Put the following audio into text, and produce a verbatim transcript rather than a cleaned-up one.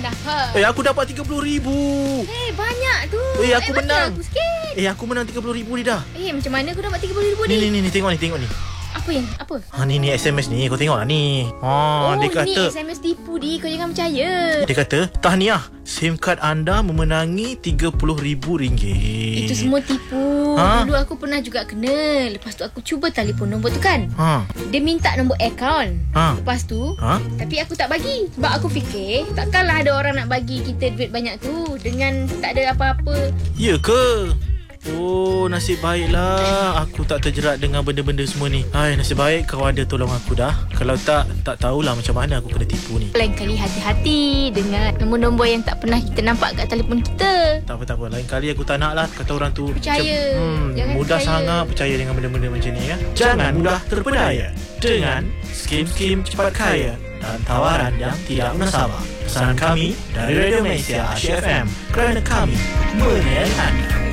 dapat. Eh, aku dapat tiga puluh ribu. Eh, banyak tu. Eh, aku bagi menang. Aku sikit. Eh, aku menang tiga puluh ribu ni dah. Eh, macam mana aku dapat tiga puluh ribu Ni, ni? ni, ni, ni, tengok ni, tengok ni. Apa yang? Apa? Ha, ni, ni S M S ni. Kau tengok lah ni. Ha, oh, dia ini kata... S M S tipu di. Kau jangan percaya. Dia kata, tahniah, SIM card anda memenangi tiga puluh ribu ringgit. Itu semua tipu. Ha? Dulu aku pernah juga kena. Lepas tu aku cuba telefon nombor tu kan. Ha. Dia minta nombor akaun. Ha. Lepas tu, Ha? tapi aku tak bagi. Sebab aku fikir, takkanlah ada orang nak bagi kita duit banyak tu dengan tak ada apa-apa. Ya ke? Oh, nasib baiklah aku tak terjerat dengan benda-benda semua ni. Hai, nasib baik kau ada tolong aku dah. Kalau tak, tak tahulah macam mana aku kena tipu ni. Lain kali hati-hati dengan nombor-nombor yang tak pernah kita nampak kat telefon kita. Tak apa, tak apa. Lain kali aku tak nak lah kata orang tu Percaya. hmm, Jangan mudah percaya. sangat percaya dengan benda-benda macam ni ya. Jangan mudah terpedaya dengan skim-skim cepat kaya dan tawaran yang tidak menasabah. Pesanan kami dari Radio Malaysia Asia F M kerana kami melayani anda.